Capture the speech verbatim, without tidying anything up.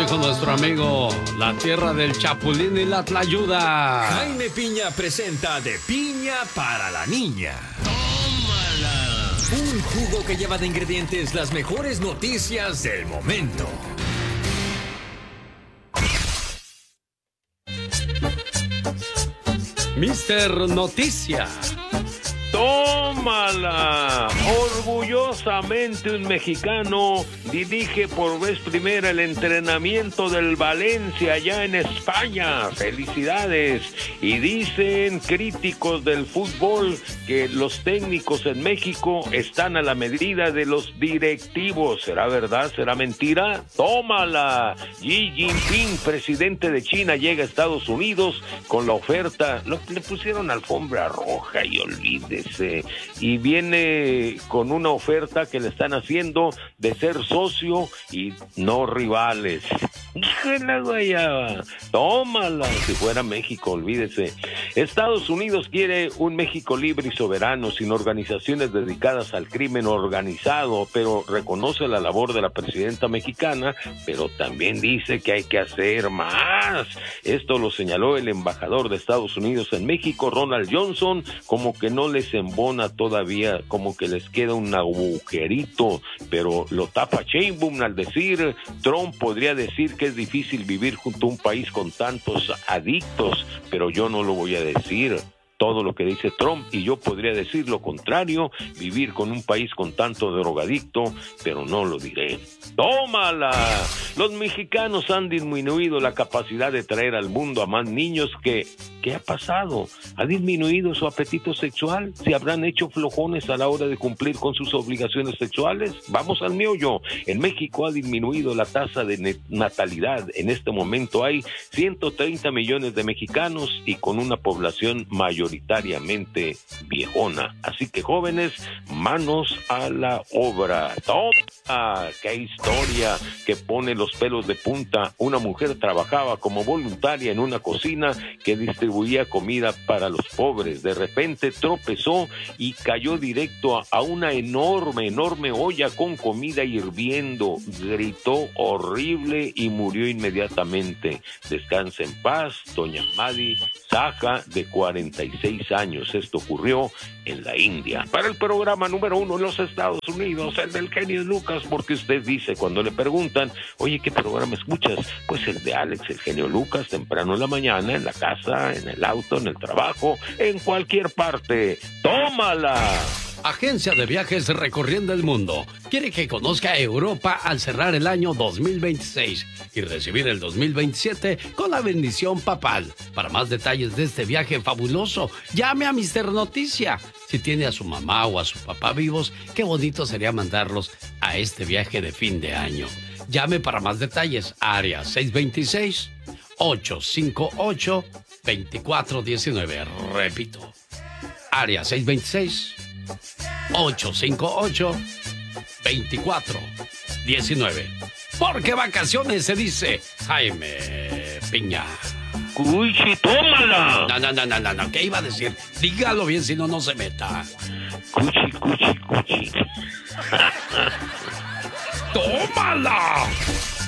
con nuestro amigo, la tierra del Chapulín y la Tlayuda. Jaime Piña presenta De Piña para la Niña. ¡Tómala! Un jugo que lleva de ingredientes las mejores noticias del momento. Mister Noticia. ¡Tómala! Orgullosamente un mexicano dirige por vez primera el entrenamiento del Valencia allá en España. ¡Felicidades! Y dicen críticos del fútbol que los técnicos en México están a la medida de los directivos. ¿Será verdad? ¿Será mentira? ¡Tómala! Xi Jinping, presidente de China, llega a Estados Unidos con la oferta. Lo, le pusieron alfombra roja y olvídese. Y viene con una oferta que le están haciendo de ser socio y no rivales. ¡Híjole, guayaba! Tómala, si fuera México, olvídese. Estados Unidos quiere un México libre y soberano, sin organizaciones dedicadas al crimen organizado, pero reconoce la labor de la presidenta mexicana, pero también dice que hay que hacer más. Esto lo señaló el embajador de Estados Unidos en México, Ronald Johnson, como que no les embona todavía, como que les queda un agujerito, pero lo tapa Sheinbaum al decir, Trump podría decir que es difícil vivir junto a un país con tantos adictos, pero yo no lo voy a decir. Todo lo que dice Trump, y yo podría decir lo contrario, vivir con un país con tanto drogadicto, pero no lo diré. ¡Tómala! Los mexicanos han disminuido la capacidad de traer al mundo a más niños que... ¿Qué ha pasado? ¿Ha disminuido su apetito sexual? ¿Se habrán hecho flojones a la hora de cumplir con sus obligaciones sexuales? Vamos al meollo. En México ha disminuido la tasa de natalidad. En este momento hay ciento treinta millones de mexicanos y con una población mayoritariamente viejona. Así que jóvenes, manos a la obra. ¡Toma! ¡Qué historia que pone los pelos de punta! Una mujer trabajaba como voluntaria en una cocina que distribuía comida para los pobres. De repente tropezó y cayó directo a, a una enorme, enorme olla con comida hirviendo. Gritó horrible y murió inmediatamente. Descansa en paz, doña Madi Saja, de cuarenta y seis años. Esto ocurrió en la India. Para el programa número uno en los Estados Unidos, el del genio Lucas, porque usted dice cuando le preguntan, oye, ¿qué programa escuchas? Pues el de Alex, el genio Lucas, temprano en la mañana, en la casa, en el auto, en el trabajo, en cualquier parte. ¡Tómala! Agencia de Viajes Recorriendo el Mundo quiere que conozca Europa al cerrar el año dos mil veintiséis y recibir el dos mil veintisiete con la bendición papal. Para más detalles de este viaje fabuloso, llame a Mister Noticia. Si tiene a su mamá o a su papá vivos, qué bonito sería mandarlos a este viaje de fin de año. Llame para más detalles, área seis dos seis, ocho cinco ocho, dos cuatro uno nueve. Repito, área seis dos seis, ocho cinco ocho, dos cuatro uno nueve. Porque vacaciones se dice Jaime Piña. ¡Cuchi, tómala! No, no, no, no, no, no. ¿Qué iba a decir? Dígalo bien, si no, no se meta. ¡Cuchi, cuchi, cuchi! ¡Tómala!